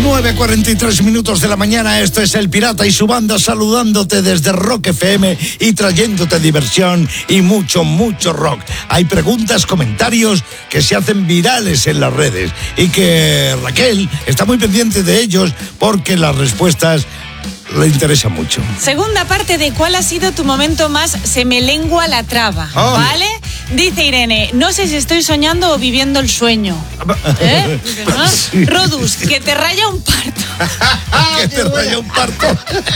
9:43 de la mañana, esto es El Pirata y su banda saludándote desde Rock FM y trayéndote diversión y mucho, mucho rock. Hay preguntas, comentarios que se hacen virales en las redes y que Raquel está muy pendiente de ellos porque las respuestas le interesa mucho. Segunda parte de ¿cuál ha sido tu momento más se me lengua la traba? ¿Vale? Dice Irene, no sé si estoy soñando o viviendo el sueño. Dice, ¿no? Sí. Rodus, que te raya un parto. Que te raya un parto.